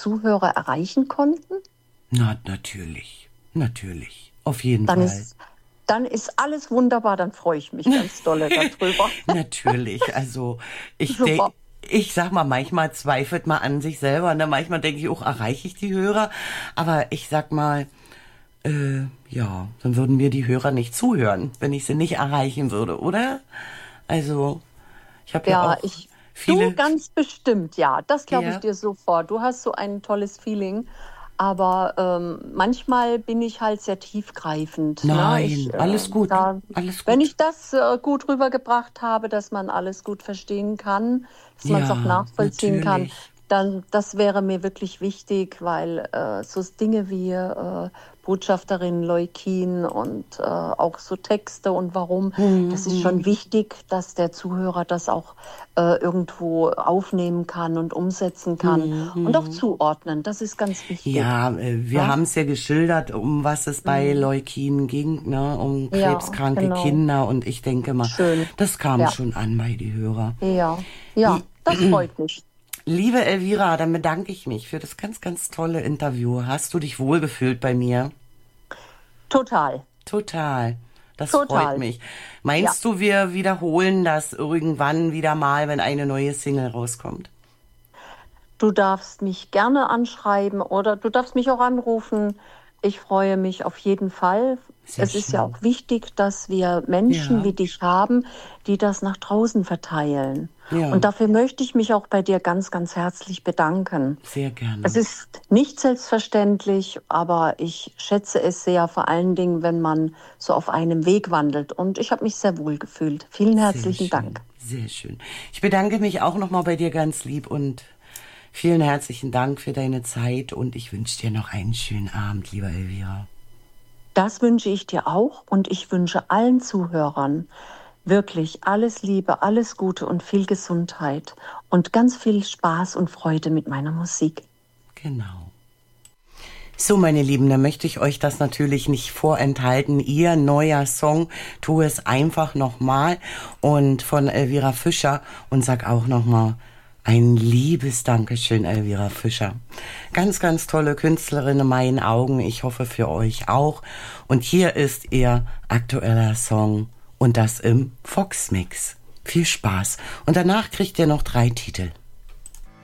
Zuhörer erreichen konnten? Na, natürlich. Natürlich. Auf jeden Fall. Dann ist alles wunderbar, dann freue ich mich ganz dolle darüber. Natürlich, also ich Super. sag mal, manchmal zweifelt man an sich selber, ne? Manchmal denke ich auch, erreiche ich die Hörer, aber ich sag mal, ja, dann würden mir die Hörer nicht zuhören, wenn ich sie nicht erreichen würde, oder? Also, ich habe ja auch Du viele, ganz bestimmt, ja, das glaube ich ja, dir sofort. Du hast so ein tolles Feeling, aber manchmal bin ich halt sehr tiefgreifend. Ne? nein, alles gut, alles Wenn gut. ich das gut rübergebracht habe, dass man alles gut verstehen kann, dass man es auch Ja, nachvollziehen kann, natürlich. dann das wäre mir wirklich wichtig, weil so Dinge wie Botschafterin Leukin und auch so Texte und warum, das ist schon wichtig, dass der Zuhörer das auch irgendwo aufnehmen kann und umsetzen kann und auch zuordnen. Das ist ganz wichtig. Ja, wir Ja, haben es ja geschildert, um was es bei Leukin ging, ne, um ja, krebskranke genau. Kinder und ich denke mal, Schön. das kam Ja, schon an bei die Hörer. ja, ja, das freut mich. Liebe Elvira, dann bedanke ich mich für das ganz, ganz tolle Interview. Hast du dich wohlgefühlt bei mir? Total, Total. Das freut total. mich. Ja. Meinst du, wir wiederholen das irgendwann wieder mal, wenn eine neue Single rauskommt? Du darfst mich gerne anschreiben oder du darfst mich auch anrufen. Ich freue mich auf jeden Fall. Sehr Es ist ja schön. auch wichtig, dass wir Menschen Ja, wie dich haben, die das nach draußen verteilen. ja, Und dafür möchte ich mich auch bei dir ganz, ganz herzlich bedanken. sehr Es gerne. ist nicht selbstverständlich, aber ich schätze es sehr, vor allen Dingen, wenn man so auf einem Weg wandelt. Und ich habe mich sehr wohl gefühlt. Vielen Sehr herzlichen Dank. schön, sehr schön. Ich bedanke mich auch nochmal bei dir ganz lieb und vielen herzlichen Dank für deine Zeit und ich wünsche dir noch einen schönen Abend, lieber Elvira. Das wünsche ich dir auch und ich wünsche allen Zuhörern wirklich alles Liebe, alles Gute und viel Gesundheit und ganz viel Spaß und Freude mit meiner Musik. Genau. So, meine Lieben, da möchte ich euch das natürlich nicht vorenthalten. Ihr neuer Song, Tu es einfach nochmal und von Elvira Fischer und sag auch nochmal ein liebes Dankeschön, Elvira Fischer. Ganz, ganz tolle Künstlerin in meinen Augen. Ich hoffe für euch auch. Und hier ist ihr aktueller Song und das im Fox Mix. Viel Spaß. Und danach kriegt ihr noch 3 Titel.